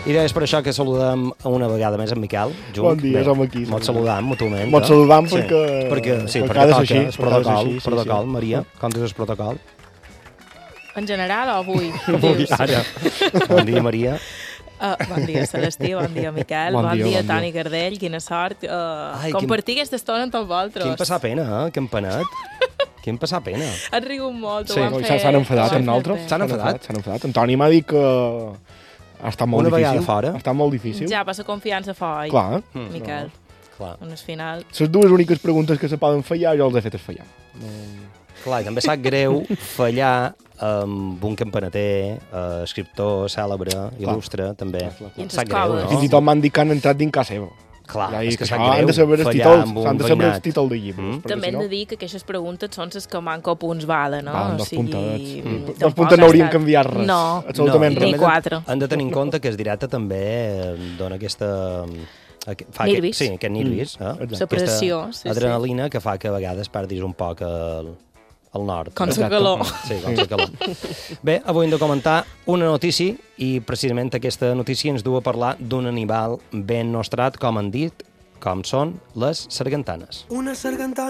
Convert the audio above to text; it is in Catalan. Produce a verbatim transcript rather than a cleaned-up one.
I és per això que saludem una vegada més en Miquel. Junc. Bon dia, som aquí. Mots saludam mútuament. Mots saludam sí. perquè... Perquè, sí, perquè perquè toca, així, és protocol, així, sí, protocol. sí. Maria, com és el protocol? En general o avui? Avui, ara. Bon dia, Maria. Uh, bon dia, Celestí, bon dia, Miquel, bon, bon dia, dia, bon Toni dia. Gardell, quina sort uh, Ai, compartir quin... aquesta estona amb tots vosaltres. Quin passar pena, eh, que empanat. Quin passar pena. Han rigut molt, sí, ho han no, fet. s'han enfadat amb nosaltres. S'han enfadat? S'han enfadat. Antoni m'ha dit que ha estat molt una difícil. vegada fora. Ha estat molt difícil. Ja passa confiança fora, Clar. Mm. Miquel. No. Clar. En el final... Les dues úniques preguntes que se poden fallar, jo els he fet fallar. Mm. Clar, i també sap greu fallar amb un campaneter, uh, escriptor, cèlebre, il·lustre, també. Clar, clar, clar. Sap greu, no? Fins i tot m'han dit que han entrat dins casa seva. Clar, ja, és que això, sap greu han de saber els fallar títols, amb un han de saber veïnat. els títols de llibres. Mm. També si hem no... de dir que aquestes preguntes són les que manco punts valen, no? Valen o dos sigui, puntets. Mm. tampoc Dos puntes no haurien ha estat- canviat res. No, absolutament no, ni res. quatre. Han de tenir en compte que el directe també dona aquesta... Fa Nervis. Aquest, sí, aquest nervis. Mm. Eh? Exacte. La pressió, sí, sí. adrenalina que fa que a vegades perdis un poc el, el nord. Com la Exacte. calor. Sí, com la calor. Bé, avui hem de comentar una notícia i precisament aquesta notícia ens du a parlar d'un animal ben nostrat, com han dit, com són les sargantanes. Una sargantana